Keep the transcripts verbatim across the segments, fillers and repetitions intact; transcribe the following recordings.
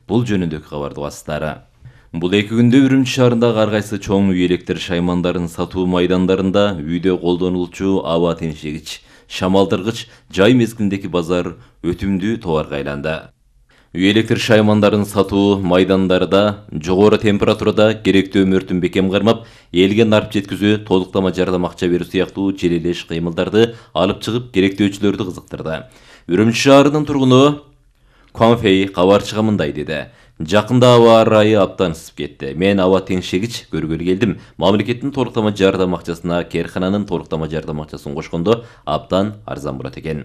Бул жөнүндөгү кабарды угасыздар. Бул эки күндө Үрүмчү шаарындагы ар кайсы чоң үй электр шаймандарын сатуу майдандарында үйдө колдонулчу аба теңшегич, шамалдыргыч, жай мезгилиндеги базар өтүмдүү товарга айланды. Үй электр шаймандарын сатуу майдандарда жогору температурада керектүү өмүртүн бекем кармап, элге нарп жеткизүү, толуктама жардам акча берүү сыяктуу желелеш кыймылдарды алып чыгып, керектөөчүлөрдү кызыктырды. Үрүмчү шаарынын тургуну Конфей кабарчыга мындай деди. Жакында аба ырайы абдан ысып кетти. Мен аба теңшегич көргөлү келдим. Мамлекеттин толуктама жардам акчасына кээркананын толуктама жардам акчасын кошкондо абдан арзан болот экен.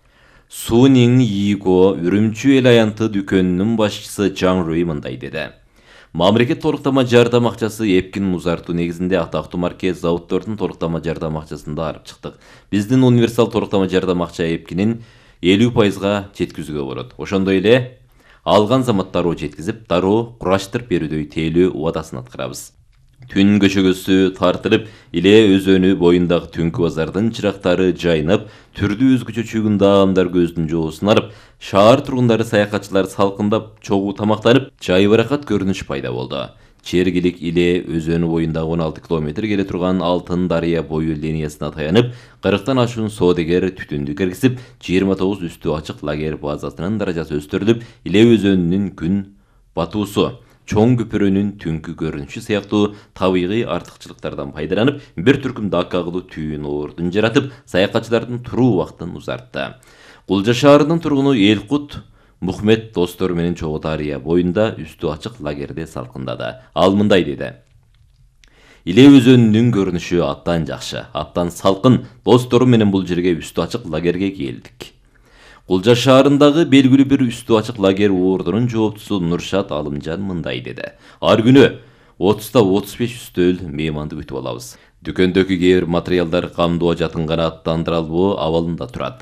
Сунин Иго Үрүмчү эл аянты дүкөнүнүн башчысы Жан Руи мындай деди. Мамлекет толуктама жардам акчасы эпкин музартуу негизинде атактуу марке заводдордун толуктама жардам акчасын да алып чыктык. Биздин универсал толуктама жардам акча эпкинин элүү пайызга жеткизүүгө болот. Ошондой эле алган замат дароо жеткизип, дароо кураштырып берүүдөй тейлөө убадасын аткарабыз. Түн көчөгөсү тартылып, Иле өзөнү боюндагы түнкү базардын чырактары жайнап, түрдүү өзгөчө чүйгүндө адамдар көздүн жоосун алып, шаар тургундары, саякатчылар салкындап, чогуу тамактанып, жайбаракат көрүнүш пайда болду. Чергилик Иле өзөнү боюндагы он алты километр келе турган Алтын дарыя бою линиясына таянып, кырктан ашуун соодагер түтүндү киргизип, жыйырма тогуз үстү ачык лагерь базасынын даражасы өстүрүлүп, Иле өзөнүнүн күн батуусу, чоң көпүрөнүн түнкү көрүнүшү сыяктуу табигый артыкчылыктардан пайдаланып, бир түркүм дакка кылуу түйүн ордун жаратып, саякатчылардын туруу убактын узартты. Кулжа шаарынын тургуну Элкут Мухмет достору менен Чогуу дарыя боюнда үстү ачык лагерде салкындады. Ал мындай деди. Иле өзөнүнүн көрүнүшү абдан жакшы, абдан салкын. Достору менен бул жерге үстү ачык лагерге келдик. Кулжа шаарындагы белгилүү бир үстү ачык лагерь ордунун жооптусу Нуршат Алымжан мындай деди. Ар күнү отузда отуз беш үстөл мейманды күтүп алабыз. Дүкөндөгү кээ бир материалдар камдоо жатынган аттандыралбоо абалында турат.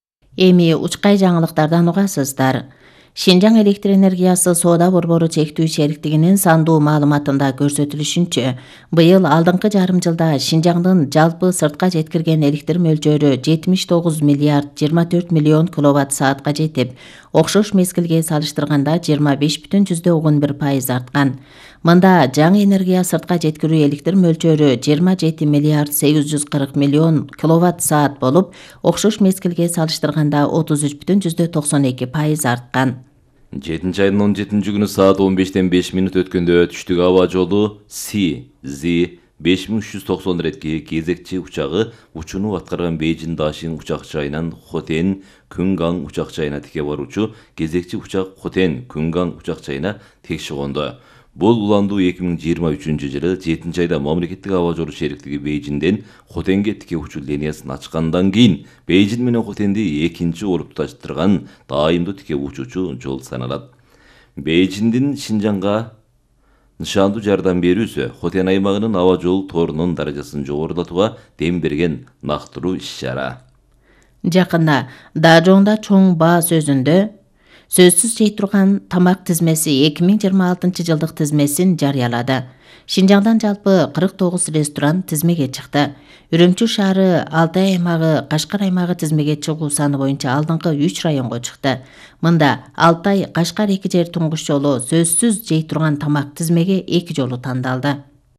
Эми учкай жаңылыктардан угасыздар. Шинжаң электр энергиясы соода борбору чектүү шериктигинин сандуу маалыматында көрсөтүлүшүнчө, быйыл алдыңкы жарым жылда Шинжаңдын жалпы сыртка жеткирген электр мөлчөрү жетимиш тогуз миллиард жыйырма төрт миллион киловатт саатка жетип, окшош мезгилге салыштырганда жыйырма беш бүтүн жүздөн он бир пайыз арткан. Мында жаңы энергия сыртка жеткирүү электр мөлчөрү жыйырма жети миллиард сегиз жүз кырк миллион киловатт саат болуп, окшош мезгилге салыштырганда отуз үч бүтүн жүздөн токсон эки пайыз арткан. жетинчи айдын он жетинчи күнү саат он бештен беш минут өткөндө түштүк аба жолу Си Зи беш миң үч жүз токсон ретки кезекчи учагы учууну аткарган Бейжин Дашин учак жайынан Хотен Күнган учак жайына тике баруучу кезекчи учак Хотен Күнган учак жайына текши конду. Бул уландуу эки миң жыйырма үчүнчү жылы жетинчи айда мамлекеттик аба жолу шериктиги Бейжинден Хотенге тике учуу линиясын ачкандан кийин Бейжин менен Хотенди экинчи болуп туташтырган дайымдуу тике учуучу жол саналат. Бейжиндин Шинжаңга нышандуу жардам берүүсү Хотен аймагынын аба жол торунун даражасын жогорулатууга дем берген нактылуу иш-чара. Жакында Дажоңда чоң баа сөзүндө сөзсүз жей турган тамак тизмеси эки миң жыйырма алтынчы жылдык тизмесин жарыялады. Шинжаңдан жалпы кырк тогуз ресторан тизмеге чыкты. Үрүмчү шаары, Алтай аймагы, Кашкар аймагы тизмеге чыгуу саны боюнча алдыңкы үч районго чыкты. Мында Алтай, Кашкар эки жер туңгуш жолу сөзсүз жей турган тамак тизмеге эки жолу тандалды.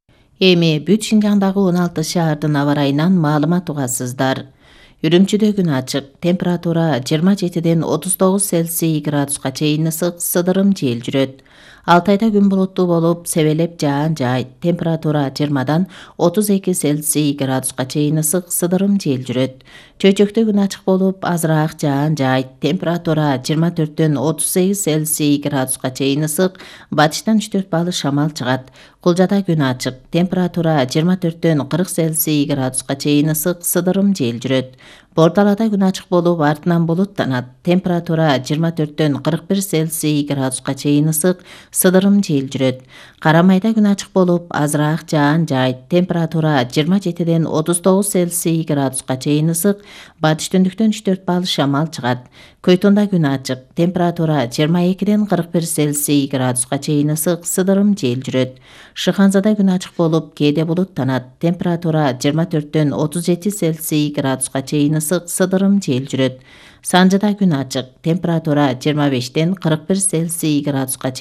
Эми бүт Шинжаңдагы он алты шаардын аба ырайынан маалымат угасыздар. Үрүмчүдө күн ачык, температура жыйырма жетиден отуз тогуз Цельсий градуска чейин ысык, сыдырым жел жүрөт. Алтайда күн булуттуу болуп, себелеп жаан жай, температура жыйырмадан отуз эки Цельсий градуска чейин ысык, сыдырым жел жүрөт. Чөйчөктө күн ачык болуп, азыраак жаан жай, температура жыйырма төрттөн отуз сегиз Цельсий градуска чейин ысык, батыштан үч төрт балы шамал чыгат. Кулжада күн ачык, температура жыйырма төрттөн кырк Цельсий градуска чейин ысык, сыдырым жел жүрөт. Борталада күн ачык болуп, артынан булуттанат. Температура жыйырма төрттөн кырк бир Цельсий градуска чейин ысык, сыдырым жел жүрөт. Карамайда күн ачык болуп, азыраак жаан жай, температура жыйырма жетиден отуз тогуз Цельсий градуска чейин ысык, батыш түндүктөн үч төрт бал шамал чыгат. Көйтонда күн ачык, температура жыйырма экиден кырк бир Цельсий градуска чейин ысык, сыдырым жел жүрөт. Шыханзада күн ачык болуп, кээде булуттанат. Температура жыйырма төрттөн отуз жети Цельсий градуска чейин ысык, сыдырым жел жүрөт. Санжыда күн ачык, температура жыйырма бештен кырк бир Цельсий градуска